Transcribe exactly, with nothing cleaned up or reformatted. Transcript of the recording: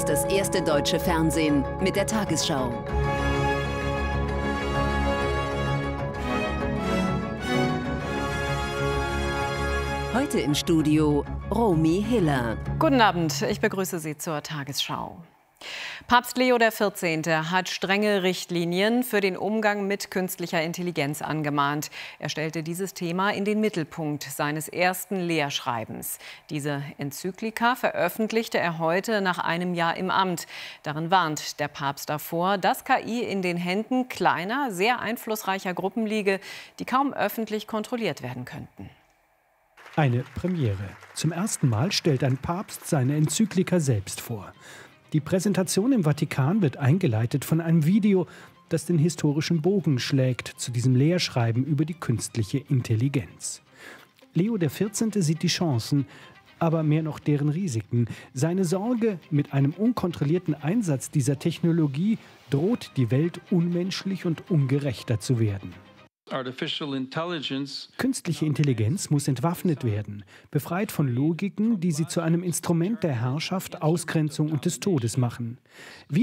ist das erste deutsche Fernsehen mit der Tagesschau. Heute im Studio Romy Hiller. Guten Abend, ich begrüße Sie zur Tagesschau. Papst Leo der vierzehnte hat strenge Richtlinien für den Umgang mit künstlicher Intelligenz angemahnt. Er stellte dieses Thema in den Mittelpunkt seines ersten Lehrschreibens. Diese Enzyklika veröffentlichte er heute nach einem Jahr im Amt. Darin warnt der Papst davor, dass K I in den Händen kleiner, sehr einflussreicher Gruppen liege, die kaum öffentlich kontrolliert werden könnten. Eine Premiere. Zum ersten Mal stellt ein Papst seine Enzyklika selbst vor. Die Präsentation im Vatikan wird eingeleitet von einem Video, das den historischen Bogen schlägt zu diesem Lehrschreiben über die künstliche Intelligenz. Leo der vierzehnte sieht die Chancen, aber mehr noch deren Risiken. Seine Sorge, mit einem unkontrollierten Einsatz dieser Technologie droht die Welt unmenschlich und ungerechter zu werden. Künstliche Intelligenz muss entwaffnet werden, befreit von Logiken, die sie zu einem Instrument der Herrschaft, Ausgrenzung und des Todes machen. Wie